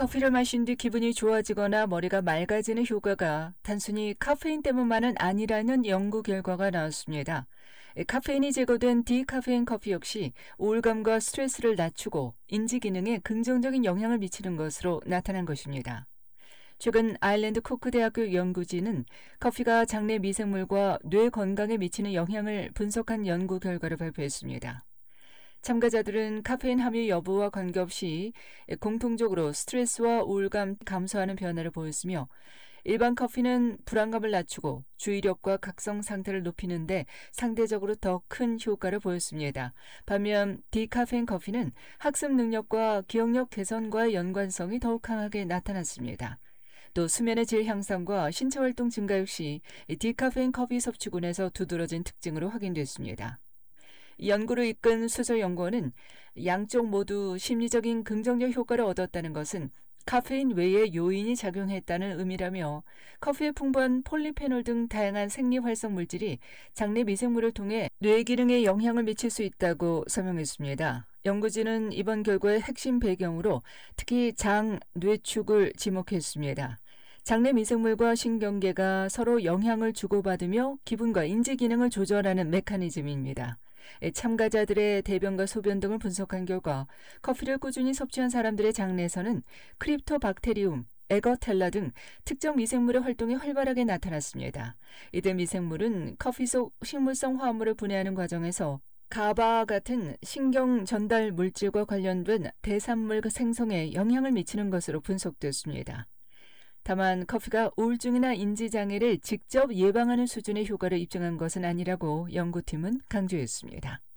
커피를 마신 뒤 기분이 좋아지거나 머리가 맑아지는 효과가 단순히 카페인 때문만은 아니라는 연구 결과가 나왔습니다. 카페인이 제거된 디카페인 커피 역시 우울감과 스트레스를 낮추고 인지 기능에 긍정적인 영향을 미치는 것으로 나타난 것입니다. 최근 아일랜드 코크 대학교 연구진은 커피가 장내 미생물과 뇌 건강에 미치는 영향을 분석한 연구 결과를 발표했습니다. 참가자들은 카페인 함유 여부와 관계없이 공통적으로 스트레스와 우울감 감소하는 변화를 보였으며 일반 커피는 불안감을 낮추고 주의력과 각성 상태를 높이는데 상대적으로 더 큰 효과를 보였습니다. 반면 디카페인 커피는 학습 능력과 기억력 개선과의 연관성이 더욱 강하게 나타났습니다. 또 수면의 질 향상과 신체 활동 증가 역시 디카페인 커피 섭취군에서 두드러진 특징으로 확인됐습니다. 이 연구를 이끈 수소 연구원은 양쪽 모두 심리적인 긍정적 효과를 얻었다는 것은 카페인 외의 요인이 작용했다는 의미라며 커피에 풍부한 폴리페놀 등 다양한 생리활성 물질이 장내 미생물을 통해 뇌 기능에 영향을 미칠 수 있다고 설명했습니다. 연구진은 이번 결과의 핵심 배경으로 특히 장, 뇌축을 지목했습니다. 장내 미생물과 신경계가 서로 영향을 주고받으며 기분과 인지 기능을 조절하는 메커니즘입니다. 참가자들의 대변과 소변 등을 분석한 결과 커피를 꾸준히 섭취한 사람들의 장내에서는 크립토박테리움, 에거텔라 등 특정 미생물의 활동이 활발하게 나타났습니다. 이들 미생물은 커피 속 식물성 화합물을 분해하는 과정에서 가바와 같은 신경 전달 물질과 관련된 대산물 생성에 영향을 미치는 것으로 분석됐습니다. 다만 커피가 우울증이나 인지장애를 직접 예방하는 수준의 효과를 입증한 것은 아니라고 연구팀은 강조했습니다.